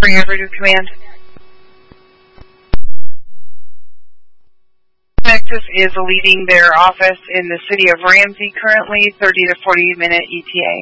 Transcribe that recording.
Bring over to command. Nexus is leading their office in the city of Ramsey currently, 30 to 40 minute ETA.